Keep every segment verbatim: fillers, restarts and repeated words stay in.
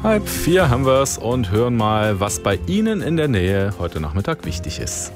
Halb vier haben wir es und hören mal, was bei Ihnen in der Nähe heute Nachmittag wichtig ist.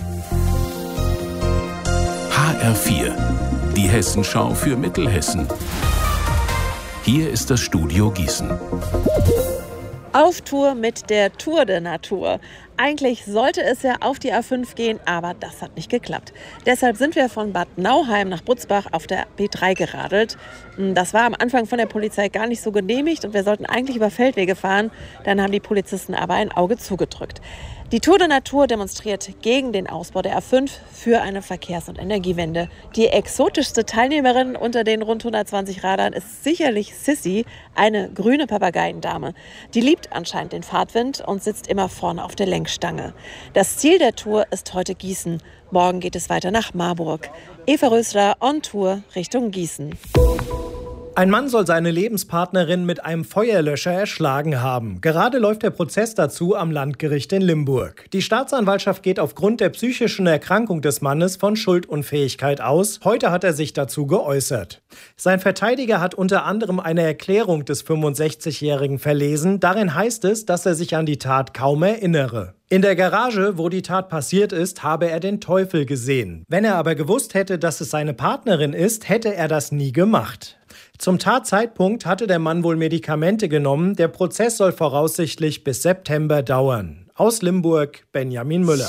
H R vier, die Hessenschau für Mittelhessen. Hier ist das Studio Gießen. Auf Tour mit der Tour de Natur. Eigentlich sollte es ja auf die A fünf gehen, aber das hat nicht geklappt. Deshalb sind wir von Bad Nauheim nach Butzbach auf der B drei geradelt. Das war am Anfang von der Polizei gar nicht so genehmigt und wir sollten eigentlich über Feldwege fahren. Dann haben die Polizisten aber ein Auge zugedrückt. Die Tour de Natur demonstriert gegen den Ausbau der A fünf für eine Verkehrs- und Energiewende. Die exotischste Teilnehmerin unter den rund hundertzwanzig Radern ist sicherlich Sissy, eine grüne Papageiendame. Die liebt anscheinend den Fahrtwind und sitzt immer vorne auf der Lenkstange. Das Ziel der Tour ist heute Gießen. Morgen geht es weiter nach Marburg. Eva Rösler on Tour Richtung Gießen. Ein Mann soll seine Lebenspartnerin mit einem Feuerlöscher erschlagen haben. Gerade läuft der Prozess dazu am Landgericht in Limburg. Die Staatsanwaltschaft geht aufgrund der psychischen Erkrankung des Mannes von Schuldunfähigkeit aus. Heute hat er sich dazu geäußert. Sein Verteidiger hat unter anderem eine Erklärung des fünfundsechzigjährigen verlesen. Darin heißt es, dass er sich an die Tat kaum erinnere. In der Garage, wo die Tat passiert ist, habe er den Teufel gesehen. Wenn er aber gewusst hätte, dass es seine Partnerin ist, hätte er das nie gemacht. Zum Tatzeitpunkt hatte der Mann wohl Medikamente genommen. Der Prozess soll voraussichtlich bis September dauern. Aus Limburg, Benjamin Müller.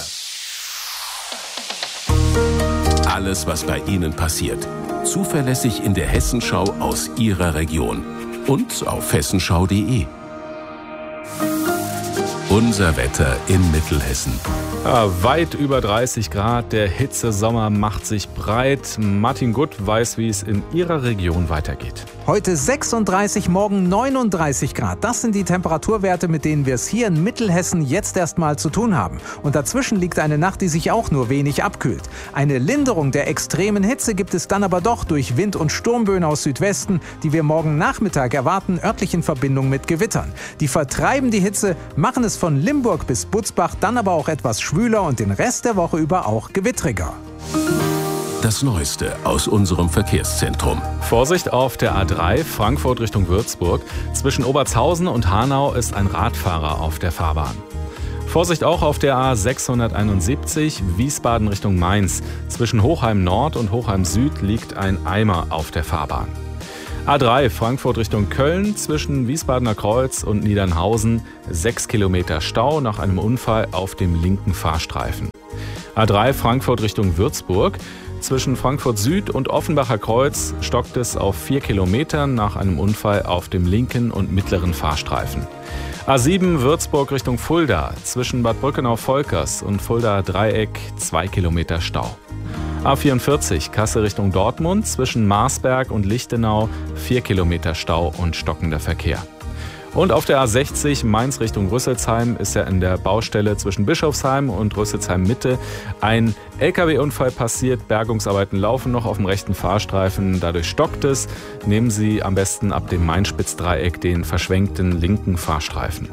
Alles, was bei Ihnen passiert. Zuverlässig in der Hessenschau aus Ihrer Region. Und auf hessenschau punkt de. Unser Wetter in Mittelhessen. Ja, weit über dreißig Grad, der Hitzesommer macht sich breit. Martin Gutt weiß, wie es in Ihrer Region weitergeht. Heute sechsunddreißig, morgen neununddreißig Grad. Das sind die Temperaturwerte, mit denen wir es hier in Mittelhessen jetzt erstmal zu tun haben. Und dazwischen liegt eine Nacht, die sich auch nur wenig abkühlt. Eine Linderung der extremen Hitze gibt es dann aber doch durch Wind- und Sturmböen aus Südwesten, die wir morgen Nachmittag erwarten, örtlich in Verbindung mit Gewittern. Die vertreiben die Hitze, machen es von Limburg bis Butzbach, dann aber auch etwas schwüler und den Rest der Woche über auch gewittriger. Das Neueste aus unserem Verkehrszentrum. Vorsicht auf der A drei, Frankfurt Richtung Würzburg. Zwischen Obertshausen und Hanau ist ein Radfahrer auf der Fahrbahn. Vorsicht auch auf der A sechshunderteinundsiebzig, Wiesbaden Richtung Mainz. Zwischen Hochheim Nord und Hochheim Süd liegt ein Eimer auf der Fahrbahn. A drei, Frankfurt Richtung Köln, zwischen Wiesbadener Kreuz und Niedernhausen, sechs Kilometer Stau nach einem Unfall auf dem linken Fahrstreifen. A drei, Frankfurt Richtung Würzburg, zwischen Frankfurt Süd und Offenbacher Kreuz stockt es auf vier Kilometern nach einem Unfall auf dem linken und mittleren Fahrstreifen. A sieben, Würzburg Richtung Fulda, zwischen Bad Brückenau-Volkers und Fulda Dreieck, zwei Kilometer Stau. A vierundvierzig, Kassel Richtung Dortmund, zwischen Marsberg und Lichtenau, vier Kilometer Stau und stockender Verkehr. Und auf der A sechzig, Mainz Richtung Rüsselsheim, ist ja in der Baustelle zwischen Bischofsheim und Rüsselsheim Mitte ein L K W-Unfall passiert. Bergungsarbeiten laufen noch auf dem rechten Fahrstreifen, dadurch stockt es. Nehmen Sie am besten ab dem Main-Spitz-Dreieck den verschwenkten linken Fahrstreifen.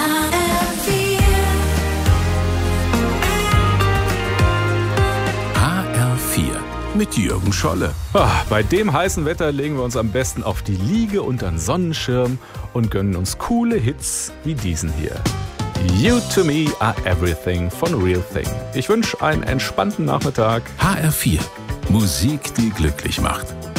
Mit Jürgen Scholle. Ah, bei dem heißen Wetter legen wir uns am besten auf die Liege unter den Sonnenschirm und gönnen uns coole Hits wie diesen hier. You to me are everything von Real Thing. Ich wünsche einen entspannten Nachmittag. H R vier. Musik, die glücklich macht.